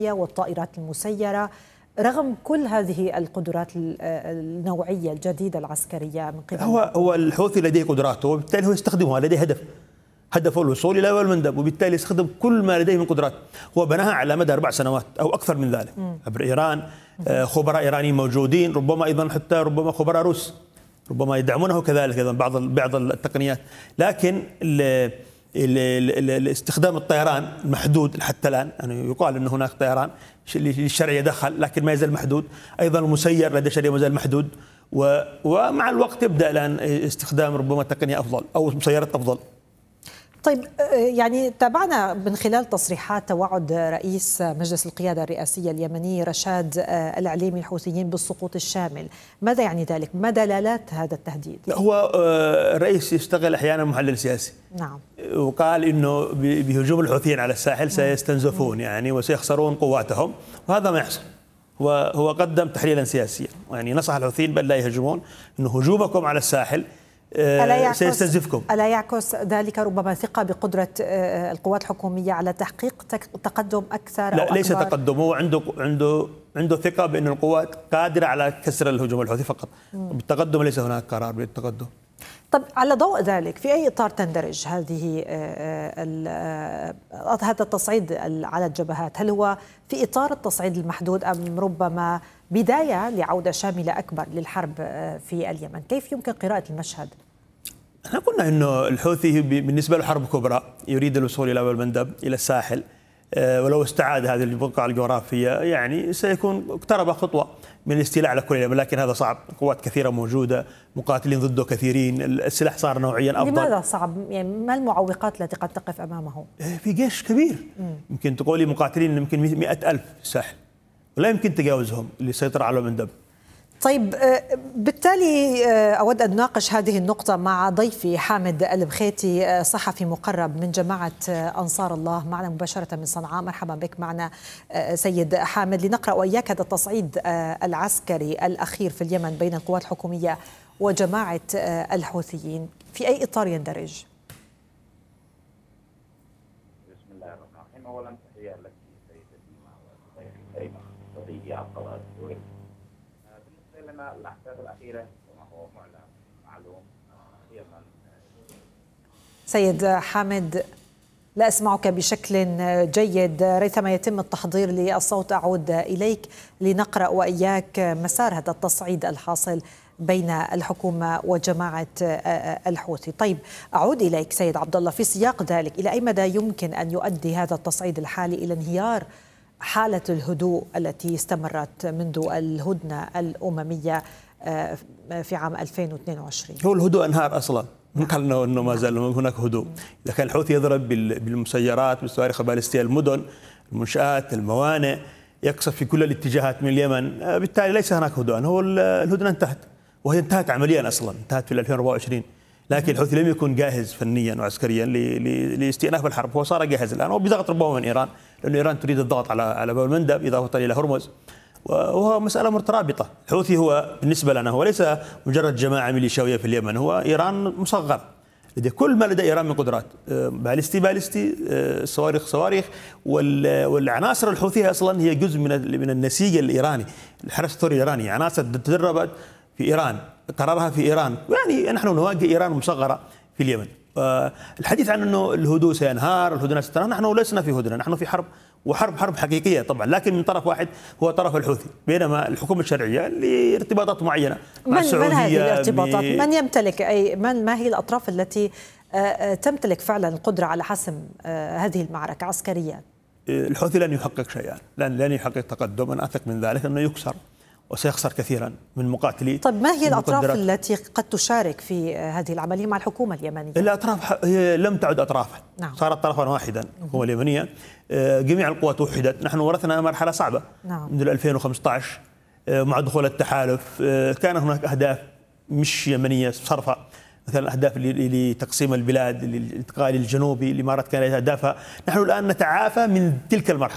والطائرات المسيرة، رغم كل هذه القدرات النوعية الجديدة العسكرية من قبل هو الحوثي لديه قدراته، وبالتالي هو يستخدمها، لديه هدفه الوصول إلى باب المندب، وبالتالي يستخدم كل ما لديه من قدرات. هو بناها على مدى 4 سنوات أو أكثر من ذلك عبر إيران. خبراء إيرانيين موجودين، ربما أيضا حتى ربما خبراء روس ربما يدعمونه كذلك أيضا بعض التقنيات. لكن الاستخدام الطيران محدود حتى الآن، يعني يقال أن هناك طيران للشرع يدخل لكن ما يزال محدود. أيضا المسير لدى الشرع ما زال محدود، ومع الوقت يبدأ الآن استخدام ربما تقنية أفضل أو مسيرات أفضل. طيب، يعني تابعنا من خلال تصريحات توعد رئيس مجلس القيادة الرئاسية اليمني رشاد العليمي الحوثيين بالسقوط الشامل. ماذا يعني ذلك؟ ما دلالات هذا التهديد؟ هو الرئيس يشتغل أحيانا محلل سياسي. نعم. وقال إنه بهجوم الحوثيين على الساحل سيستنزفون يعني وسيخسرون قواتهم، وهذا ما يحصل. وهو قدم تحليلا سياسيا، يعني نصح الحوثيين بل لا يهجمون، إنه هجومكم على الساحل سيستنزفكم. ألا يعكس ذلك ربما ثقة بقدرة القوات الحكومية على تحقيق تقدم أكثر؟ لا، ليس تقدم، هو عنده ثقة بأن القوات قادرة على كسر الهجوم الحوثي فقط. بالتقدم ليس هناك قرار بالتقدم. طب على ضوء ذلك، في أي إطار تندرج هذا التصعيد على الجبهات؟ هل هو في إطار التصعيد المحدود أم ربما بداية لعودة شاملة أكبر للحرب في اليمن؟ كيف يمكن قراءة المشهد؟ احنا قلنا انه الحوثي بالنسبه له حرب كبرى، يريد الوصول الى باب المندب الى الساحل، ولو استعاد هذه البقعه الجغرافيه يعني سيكون اقترب خطوه من الاستيلاء على كل اليمن، لكن هذا صعب. قوات كثيره موجوده، مقاتلين ضده كثيرين، السلاح صار نوعيا افضل. لماذا صعب؟ يعني ما المعوقات التي قد تقف امامه؟ في جيش كبير، يمكن تقولي مقاتلين يمكن 100,000 في الساحل، ولا يمكن تجاوزهم للسيطره على المندب. طيب، بالتالي أود أن أناقش هذه النقطة مع ضيفي حامد البخيتي، صحفي مقرب من جماعة أنصار الله، معنا مباشرة من صنعاء. مرحبا بك معنا سيد حامد، لنقرأ وإياك هذا التصعيد العسكري الأخير في اليمن بين القوات الحكومية وجماعة الحوثيين، في أي إطار يندرج؟ بسم الله الرحمن الرحيم. أولا تحية لك سيدتي وضيفي الكريم صديقي عبد الله الدوري. بالنسبة لنا الأحداث الأخيرة كما هو معلوم اليمن. سيد حامد، لا أسمعك بشكل جيد، ريثما يتم التحضير للصوت أعود إليك لنقرأ وإياك مسار هذا التصعيد الحاصل بين الحكومة وجماعة الحوثي. طيب، أعود إليك سيد عبد الله، في سياق ذلك إلى أي مدى يمكن أن يؤدي هذا التصعيد الحالي إلى انهيار حالة الهدوء التي استمرت منذ الهدنة الأممية في عام 2022؟ هو الهدوء انهار أصلا، قال انه ما زال هناك هدوء. اذا كان الحوثي يضرب بالمسيرات بالصواريخ البالستيه المدن، المنشآت، الموانئ، يقصف في كل الاتجاهات من اليمن، بالتالي ليس هناك هدوء. هو الهدنه انتهت، وهي انتهت عمليا اصلا، انتهت في 2024. لكن الحوثي لم يكن جاهز فنيا وعسكريا لاستئناف الحرب. هو صار جاهز الان، وبضغط ربما من ايران، لأن ايران تريد الضغط على باب المندب اضافه الى هرمز، وهو مسألة مترابطة. الحوثي هو بالنسبة لنا هو ليس مجرد جماعة ميليشياوية في اليمن، هو إيران مصغر، لدى كل ما لدى إيران من قدرات، باليستي صواريخ، والعناصر الحوثية أصلا هي جزء من النسيج الإيراني، الحرس الثوري الإيراني، عناصر تدربت في إيران، قرارها في إيران، يعني نحن نواجه إيران مصغرة في اليمن. الحديث عن أنه الهدوء سينهار، الهدنة ستنهار، نحن لسنا في هدنة، نحن في حرب، وحرب حقيقية طبعا، لكن من طرف واحد هو طرف الحوثي، بينما الحكومة الشرعية لارتباطات معينة مع السعودية. من هذه الارتباطات؟ من يمتلك ما هي الأطراف التي تمتلك فعلا القدرة على حسم هذه المعركة عسكريا؟ الحوثي لن يحقق شيئا، لن يحقق تقدم، أنا أثق من ذلك، أنه يكسر وسيخسر كثيرا من مقاتلي. طيب، ما هي الأطراف التي قد تشارك في هذه العملية مع الحكومة اليمنية؟ الأطراف هي لم تعد أطرافا، نعم. صارت طرفا واحدا، الحكومة اليمنية. جميع القوات وحدت. نحن ورثنا مرحلة صعبة، نعم. منذ 2015 مع دخول التحالف كان هناك أهداف مش يمنية صرفة، مثلا أهداف لتقسيم البلاد، للانتقال الجنوبي، الإمارات كانت أهدافها. نحن الآن نتعافى من تلك المرحلة،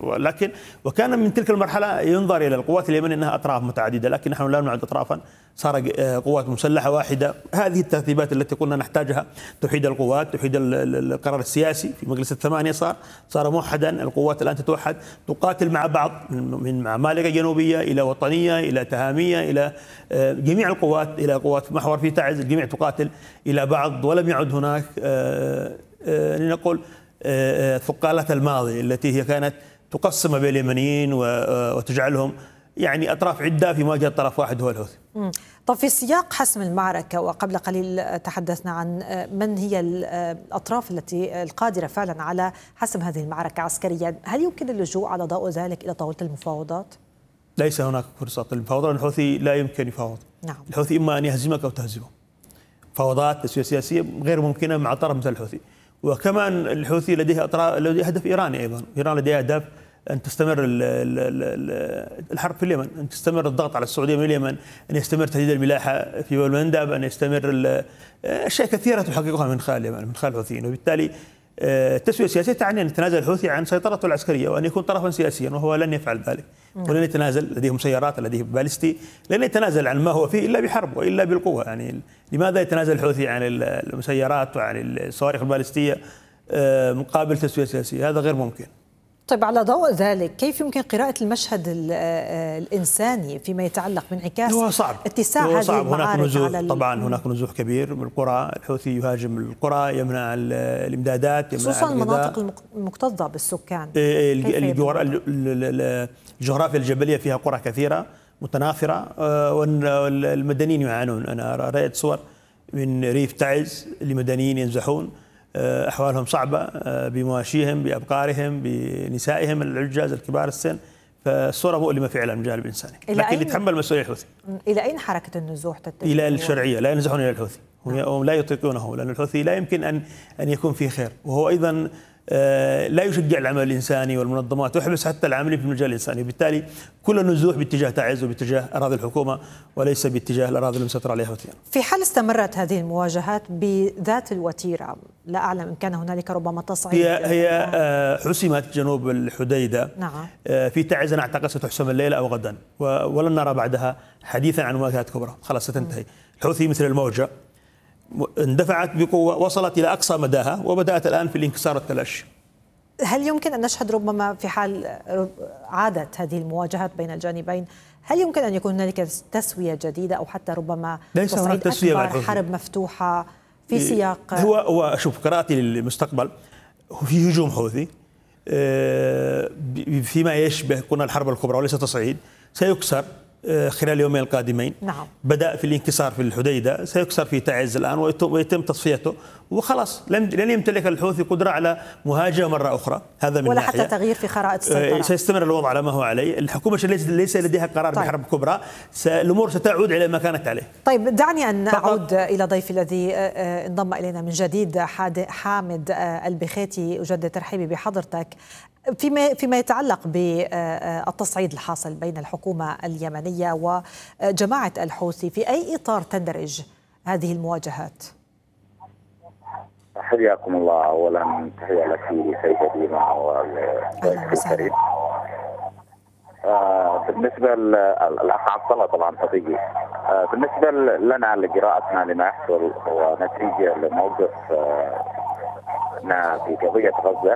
لكن وكان من تلك المرحلة ينظر إلى القوات اليمنية أنها أطراف متعددة، لكن نحن لا نعد أطرافا، صار قوات مسلحة واحدة. هذه الترتيبات التي كنا نحتاجها، توحيد القوات، توحيد القرار السياسي في مجلس الثمانية صار موحدا. القوات الآن تتوحد، تقاتل مع بعض، من عمالقة جنوبية إلى وطنية إلى تهامية إلى جميع القوات، إلى قوات محور في تعز، الجميع تقاتل إلى بعض، ولم يعد هناك لنقول ثقالات الماضي التي هي كانت تقسم بين اليمنيين وتجعلهم يعني أطراف عدة في مواجهة طرف واحد هو الحوثي. طب في سياق حسم المعركة، وقبل قليل تحدثنا عن من هي الأطراف التي القادرة فعلا على حسم هذه المعركة عسكريا، هل يمكن اللجوء على ضوء ذلك إلى طاولة المفاوضات؟ ليس هناك فرصة للمفاوضات، الحوثي لا يمكن يفاوض. نعم. الحوثي إما أن يهزمك أو تهزمه. فوضات تسوية سياسية غير ممكنة مع طرف مثل الحوثي. وكمان الحوثي لديه هدف إيراني أيضا، إيران لديها هدف أن تستمر الحرب في اليمن، أن تستمر الضغط على السعودية من اليمن، أن يستمر تهديد الملاحة في باب المندب، أن يستمر أشياء كثيرة تحققها من خلال اليمن، من خلال الحوثيين. وبالتالي التسوية السياسية تعني أن يتنازل الحوثي عن سيطرته العسكرية وأن يكون طرفا سياسيا، وهو لن يفعل ذلك ولن يتنازل. لديه مسيرات، لديه باليستي، لن يتنازل عن ما هو فيه إلا بحرب وإلا بالقوة. يعني لماذا يتنازل الحوثي عن المسيرات وعن الصواريخ الباليستية مقابل تسوية سياسية؟ هذا غير ممكن. طيب، على ضوء ذلك كيف يمكن قراءة المشهد الإنساني فيما يتعلق بانعكاس اتساع هذه المعارك على طبعا هناك نزوح كبير من القرى، الحوثي يهاجم القرى، يمنع الإمدادات، يمنع خصوصا المناطق المكتظة بالسكان. الجغرافيا الجبلية فيها قرى كثيرة متناثرة والمدنيين يعانون. أنا رأيت صور من ريف تعز لمدنيين ينزحون، أحوالهم صعبة بمواشيهم، بأبقارهم، بنسائهم العجاز الكبار السن. فالصورة مؤلمة فعلا من الجانب الإنساني، لكن يتحمل مسؤولية الحوثي. إلى أين حركة النزوح تتجه؟ إلى الشرعية، لا ينزحون إلى الحوثي، هم لا يطيقونه، لأن الحوثي لا يمكن أن يكون فيه خير، وهو أيضا لا يشجع العمل الإنساني والمنظمات، ويحبس حتى العاملين في المجال الإنساني. بالتالي كل النزوح باتجاه تعز وباتجاه أراضي الحكومة وليس باتجاه الأراضي المسيطرة عليها الحوثيين. في حال استمرت هذه المواجهات بذات الوتيرة، لا أعلم إن كان هنالك ربما تصعيد. هي حسمت جنوب الحديدة. نعم. في تعز أنا أعتقد ستحسم الليلة أو غدا، ولن نرى بعدها حديثا عن مواجهات كبرى، خلاص ستنتهي. الحوثي مثل الموجة اندفعت بقوة، وصلت إلى أقصى مداها، وبدأت الآن في الانكسار والتلاشي. هل يمكن أن نشهد ربما في حال عادت هذه المواجهات بين الجانبين، هل يمكن أن يكون هنالك تسوية جديدة أو حتى ربما تصعيد أكبر، حرب مفتوحة في سياق؟ هو شوف، قراءتي للمستقبل في هجوم حوثي فيما يشبه كنا الحرب الكبرى وليس تصعيد، سيكسر خلال اليومين القادمين. نعم. بدأ في الانكسار في الحديدة، سيكسر في تعز الآن ويتم تصفيته، وخلاص لن يمتلك الحوثي قدرة على مهاجمة مرة أخرى. هذا من ولا ناحية. حتى تغيير في خرائط السيطرة. سيستمر الوضع على ما هو عليه. الحكومة ليس لديها قرار بحرب كبرى، الأمور ستعود إلى ما كانت عليه. طيب، دعني أن أعود إلى ضيفي الذي انضم إلينا من جديد، حامد البخيتي. أجدد ترحيبي بحضرتك. فيما يتعلق بالتصعيد الحاصل بين الحكومة اليمنية وجماعة الحوثي، في أي إطار تندرج هذه المواجهات؟ حياكم الله. أولا تحية لك سيدة ديما والضيف الكريم. بالنسبة للأخ عبد الله طبعا صديقي، بالنسبة لنا لقراءتنا لما يحصل هو نتيجة لموقفنا في قضية غزة.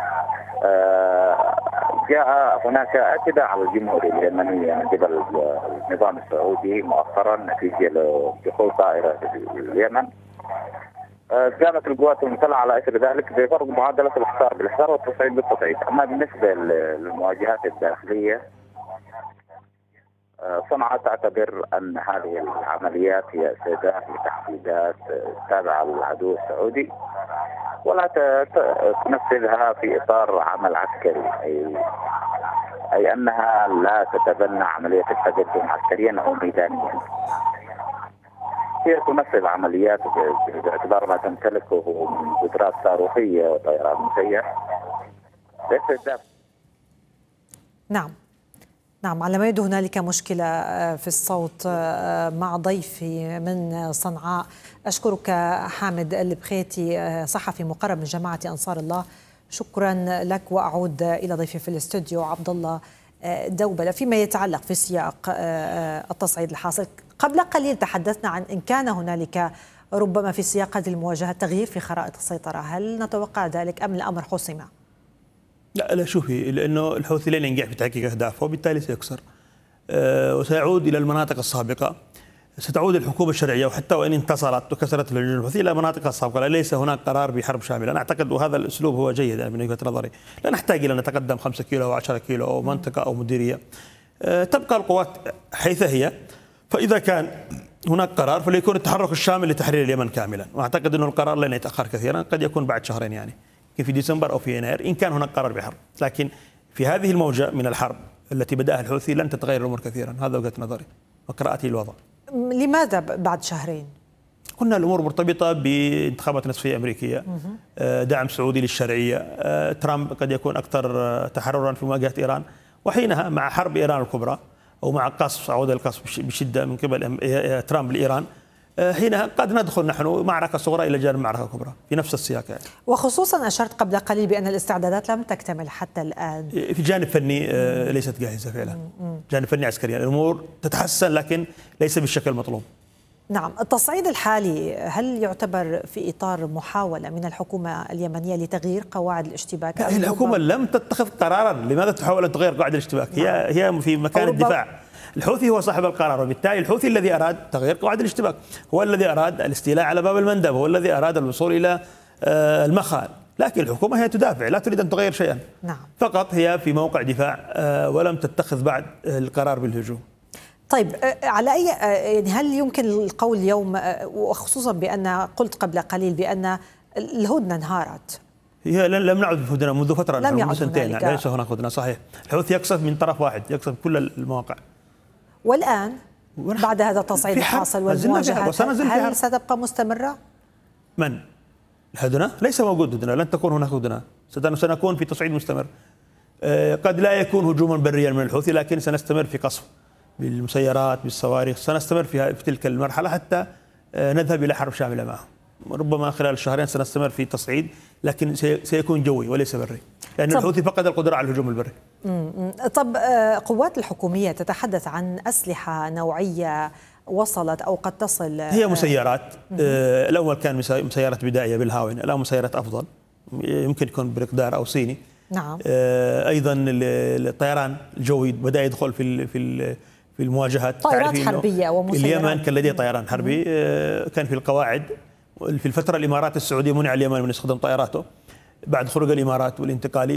جاء هناك اعتداء على الجمهورية اليمنية من قبل النظام السعودي مؤخرا نتيجة لدخول طائرة اليمن. قامت القوات المسلحة على اثر ذلك بفرض معادلة الحصار بالحصار والتصعيد بالتصعيد. اما بالنسبة للمواجهات الداخلية، صنعاء تعتبر ان هذه العمليات هي استهداف لتحديدات تابعة للعدو السعودي، ولا تنفذها في اطار عمل عسكري، اي انها لا تتبنى عملية التقدم عسكريا او ميدانيا. هي تنفذ عمليات باعتبار ما تمتلكه من قدرات صاروخية وطيران مسير لاستهداف. نعم، على ما يبدو هنالك مشكلة في الصوت مع ضيفي من صنعاء. أشكرك حامد البخيتي، صحفي مقرب من جماعة أنصار الله. شكرا لك، وأعود إلى ضيفي في الاستوديو عبد الله دوبلة. فيما يتعلق في سياق التصعيد الحاصل، قبل قليل تحدثنا عن إن كان هنالك ربما في سياق هذه المواجهة تغيير في خرائط السيطرة، هل نتوقع ذلك أم الأمر حسم؟ لا شوفي، لأنه الحوثي لن ينجح في تحقيق أهدافه وبالتالي سيكسر وسيعود إلى المناطق السابقة. ستعود الحكومة الشرعية وحتى وإن انتصرت وكسرت الهجوم الحوثي إلى مناطق السابقة. ليس هناك قرار بحرب شاملة. أنا أعتقد وهذا الأسلوب هو جيد من وجهة نظري. لا نحتاج إلى أن نتقدم 5 كيلو أو 10 كيلو أو منطقة أو مديرية. تبقى القوات حيث هي، فإذا كان هناك قرار فليكون التحرك الشامل لتحرير اليمن كاملا، وأعتقد أن القرار لن يتأخر كثيرا، قد يكون بعد شهرين يعني في ديسمبر أو في يناير إن كان هناك قرار بحرب. لكن في هذه الموجة من الحرب التي بدأها الحوثي لن تتغير الأمور كثيرا. هذا وجهة نظري وقراءتي للوضع. لماذا بعد شهرين؟ كنا الأمور مرتبطة بانتخابات نصفية أمريكية، دعم سعودي للشرعية، ترامب قد يكون أكثر تحررا في مواجهة إيران، وحينها مع حرب إيران الكبرى أو مع قصف عودة القصف بشدة من قبل ترامب لإيران، حينها قد ندخل نحن معركة صغرى إلى جانب معركة كبرى في نفس السياق يعني. وخصوصا أشرت قبل قليل بأن الاستعدادات لم تكتمل حتى الآن. في جانب فني ليست جاهزة فعلا، جانب فني عسكري الأمور تتحسن لكن ليس بالشكل المطلوب. نعم، التصعيد الحالي هل يعتبر في إطار محاولة من الحكومة اليمنية لتغيير قواعد الاشتباك؟ الحكومة لم تتخذ قرارا. لماذا تحاول أن تغير قواعد الاشتباك؟ هي في مكان الدفاع. الحوثي هو صاحب القرار، وبالتالي الحوثي الذي أراد تغيير قواعد الاشتباك، هو الذي أراد الاستيلاء على باب المندب، هو الذي أراد الوصول إلى المخال. لكن الحكومة هي تدافع، لا تريد أن تغير شيئا. نعم. فقط هي في موقع دفاع ولم تتخذ بعد القرار بالهجوم. طيب، على أي يعني هل يمكن القول اليوم، وخصوصا بأن قلت قبل قليل بأن الهدنة انهارت؟ هي لم نعد في هدنة منذ فترة، منذ سنتين ليس هناك هدنة. صحيح، الحوثي يقصف من طرف واحد، يقصف كل المواقع. والآن بعد هذا التصعيد الحاصل والمواجهات هل ستبقى مستمرة؟ من؟ الهدنة؟ ليس موجود هدنة، لن تكون هناك هدنة. سنكون في تصعيد مستمر. قد لا يكون هجوما بريا من الحوثي، لكن سنستمر في قصف بالمسيرات بالصواريخ. سنستمر في تلك المرحلة حتى نذهب إلى حرب شاملة معهم. ربما خلال الشهرين سنستمر في تصعيد، لكن سيكون جوي وليس بري، لأن الحوثي فقد القدرة على الهجوم البري. طب قوات الحكومية تتحدث عن أسلحة نوعية وصلت أو قد تصل. هي مسيرات. الأول كان مسيرات بدائية بالهاون، الآن مسيرات أفضل، يمكن يكون برقدار أو صيني. نعم. أيضا الطيران الجوي بدأ يدخل في المواجهات. طائرات حربية ومسيرات. اليمن كان لديه طيران حربي، كان في القواعد. في الفترة الإمارات السعودية منع اليمن من يستخدم طائراته بعد خروج الإمارات والانتقالي.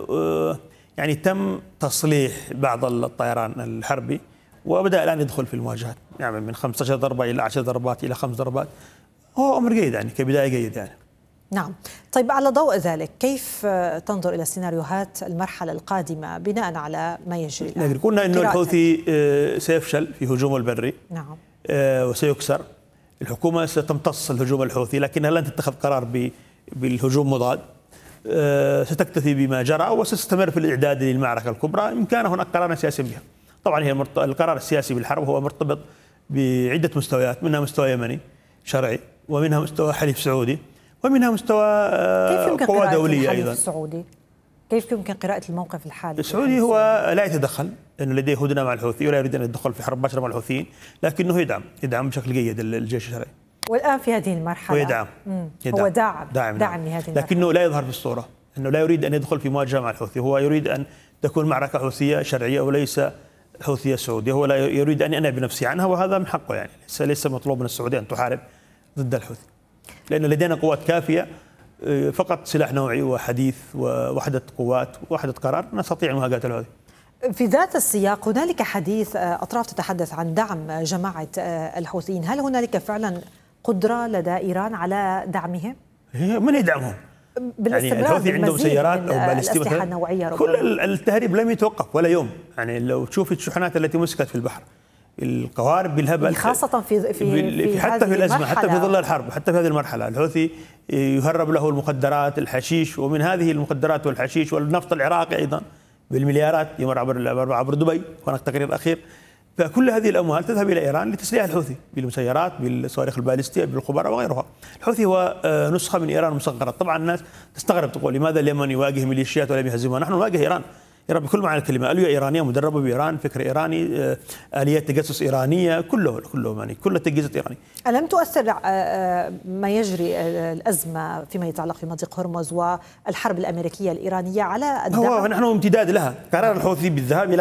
يعني تم تصليح بعض الطيران الحربي وبدأ الآن يدخل في المواجهات، يعني من 15 ضربة إلى 10 ضربات إلى 5 ضربات. هو أمر جيد يعني، كبداية جيد يعني. نعم. طيب، على ضوء ذلك كيف تنظر إلى سيناريوهات المرحلة القادمة بناء على ما يجري الآن؟ قلنا أنه الحوثي سيفشل في هجومه البري. نعم. وسيكسر. الحكومة ستمتص الهجوم الحوثي لكنها لن تتخذ قرار بالهجوم مضاد. ستكتفي بما جرى وستستمر في الإعداد للمعركة الكبرى إن كان هناك قرار سياسي بها. طبعا هي القرار السياسي بالحرب هو مرتبط بعدة مستويات، منها مستوى يمني شرعي، ومنها مستوى حليف سعودي، ومنها مستوى قوى دولية أيضا. السعودي كيف يمكن قراءة الموقف الحالي؟ السعودي هو لا يتدخل، لأنه لديه هدنة مع الحوثي ولا يريد أن يتدخل في حرب مباشرة مع الحوثيين، لكنه يدعم بشكل جيد الجيش الشرعي. والآن في هذه المرحلة ويدعم. هو داعم لهذه المرحلة، لكنه لا يظهر في الصورة، أنه لا يريد أن يدخل في مواجهة مع الحوثي. هو يريد أن تكون معركة حوثية شرعية وليس حوثية سعودية. هو لا يريد أن ينأى بنفسه عنها، وهذا من حقه يعني. ليس مطلوب من السعودية أن تحارب ضد الحوثي، لأن لدينا قوات كافية، فقط سلاح نوعي وحديث ووحدة قوات ووحدة قرار نستطيع مواجهة الحوثي. في ذات السياق هنالك حديث أطراف تتحدث عن دعم جماعة الحوثيين، هل هنالك فعلا قدرة لدى إيران على دعمهم؟ من يدعمهم؟ يعني الحوثي عندهم سيارات أو باليستية نوعية. كل التهريب لم يتوقف ولا يوم. يعني لو تشوفي الشحنات التي مسكت في البحر، القوارب بالهبل، خاصة في حتى في الأزمة، حتى في ظل الحرب، حتى في هذه المرحلة الحوثي يهرب له المخدرات، الحشيش، ومن هذه المخدرات والحشيش والنفط العراقي أيضا بالمليارات يمر عبر دبي. هناك تقرير أخير فكل هذه الأموال تذهب إلى إيران لتسليح الحوثي بالمسيرات بالصواريخ البالستية بالقبرة وغيرها. الحوثي هو نسخة من إيران مصغرة. طبعا الناس تستغرب تقول لماذا اليمن يواجه ميليشيات ولم يهزمها؟ نحن نواجه إيران بكل معنى الكلمة، ألوية إيرانية مدربة بإيران، فكر إيراني، آليات تجسس إيرانية، كله يعني كل تجهيزات إيراني. ألم تؤثر ما يجري الأزمة فيما يتعلق في مضيق هرمز والحرب الأمريكية الإيرانية على الدعم؟ هو نحن امتداد لها. قرار الحوثي بالذهاب إلى